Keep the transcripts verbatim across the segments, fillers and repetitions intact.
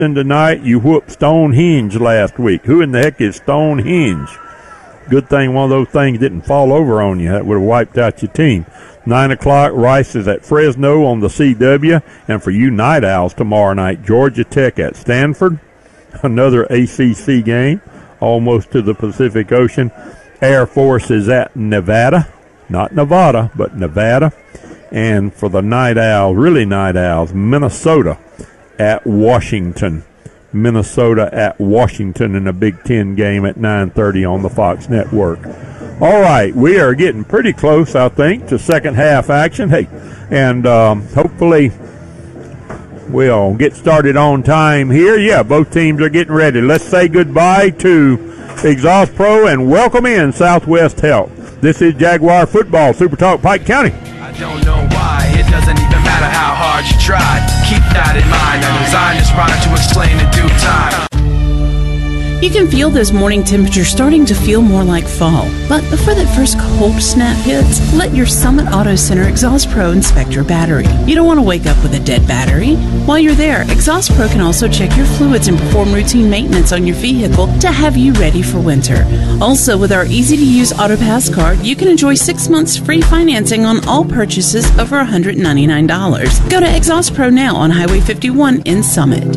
Kingston tonight. You whooped Stonehenge last week. Who in the heck is Stonehenge? Good thing one of those things didn't fall over on you. That would have wiped out your team. Nine o'clock, Rice is at Fresno on the C W. And for you Night Owls tomorrow night, Georgia Tech at Stanford. Another A C C game, almost to the Pacific Ocean. Air Force is at Nevada. Not Nevada, but Nevada. And for the Night Owls, really Night Owls, Minnesota at Washington. Minnesota at Washington in a Big Ten game at nine thirty on the Fox Network. All right, we are getting pretty close, I think, to second half action. Hey, and um, hopefully we'll get started on time here. Yeah, both teams are getting ready. Let's say goodbye to Exhaust Pro and welcome in Southwest Health. This is Jaguar Football, Super Talk Pike County. I don't know why, it doesn't even matter how hard you try. Keep that in mind, I designed this product to explain in due time. You can feel those morning temperatures starting to feel more like fall. But before that first cold snap hits, let your Summit Auto Center Exhaust Pro inspect your battery. You don't want to wake up with a dead battery. While you're there, Exhaust Pro can also check your fluids and perform routine maintenance on your vehicle to have you ready for winter. Also, with our easy-to-use AutoPass card, you can enjoy six months free financing on all purchases over one hundred ninety-nine dollars. Go to Exhaust Pro now on Highway fifty-one in Summit.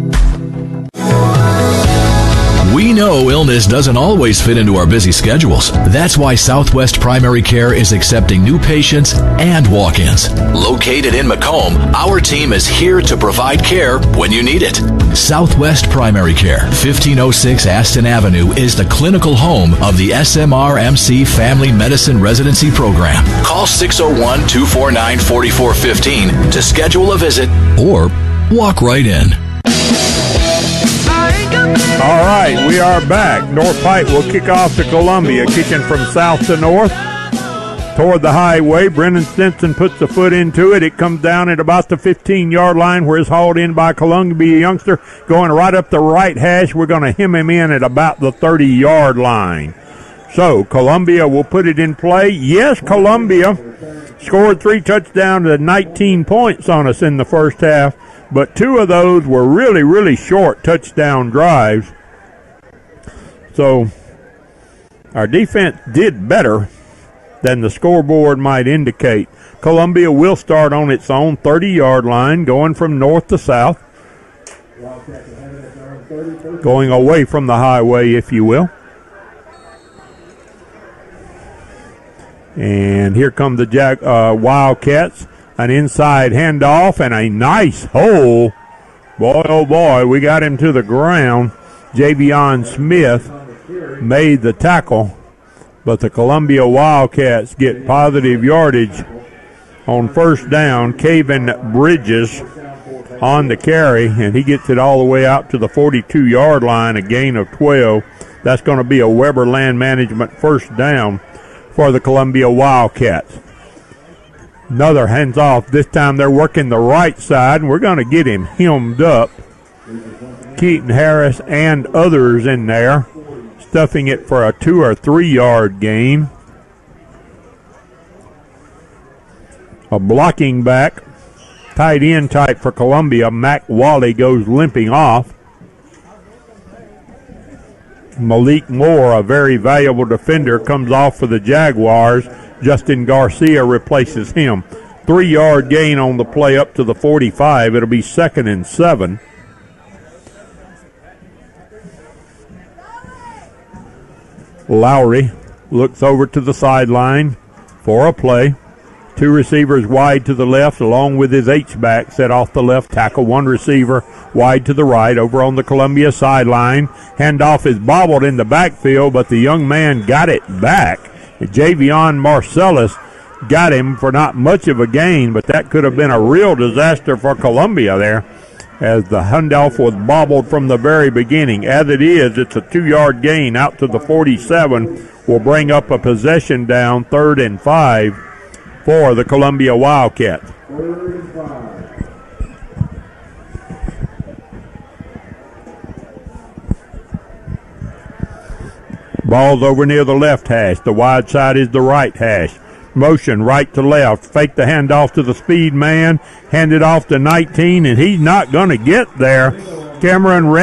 We know illness doesn't always fit into our busy schedules. That's why Southwest Primary Care is accepting new patients and walk-ins. Located in Macomb, our team is here to provide care when you need it. Southwest Primary Care, fifteen oh six Aston Avenue, is the clinical home of the S M R M C Family Medicine Residency Program. Call six oh one, two four nine, four four one five to schedule a visit or walk right in. All right, we are back. North Pike will kick off to Columbia, kicking from south to north toward the highway. Brennan Stinson puts the foot into it. It comes down at about the fifteen-yard line where it's hauled in by Columbia youngster going right up the right hash. We're going to hem him in at about the thirty-yard line. So Columbia will put it in play. Yes, Columbia scored three touchdowns and nineteen points on us in the first half. But two of those were really, really short touchdown drives. So our defense did better than the scoreboard might indicate. Columbia will start on its own thirty-yard line, going from north to south. Going away from the highway, if you will. And here come the Jag- uh, Wildcats. An inside handoff and a nice hole. Boy, oh boy, we got him to the ground. Javion Smith made the tackle, but the Columbia Wildcats get positive yardage on first down. Caven Bridges on the carry, and he gets it all the way out to the forty-two-yard line, a gain of twelve. That's going to be a Weber Land Management first down for the Columbia Wildcats. Another hands off. This time they're working the right side, and we're going to get him hemmed up. Keaton Harris and others in there, stuffing it for a two or three yard gain. A blocking back, tight end type for Columbia. Mac Wally goes limping off. Malik Moore, a very valuable defender, comes off for the Jaguars. Justin Garcia replaces him. Three-yard gain on the play up to the forty-five. It'll be second and seven. Lowry looks over to the sideline for a play. Two receivers wide to the left along with his H-back set off the left tackle. One receiver wide to the right over on the Columbia sideline. Handoff is bobbled in the backfield, but the young man got it back. Javion Marcellus got him for not much of a gain, but that could have been a real disaster for Columbia there as the handoff was bobbled from the very beginning. As it is, it's a two-yard gain out to the forty-seven. Will bring up a possession down, third and five for the Columbia Wildcats. Ball's over near the left hash. The wide side is the right hash. Motion right to left. Fake the handoff to the speed man. Hand it off to nineteen, and he's not going to get there. Cameron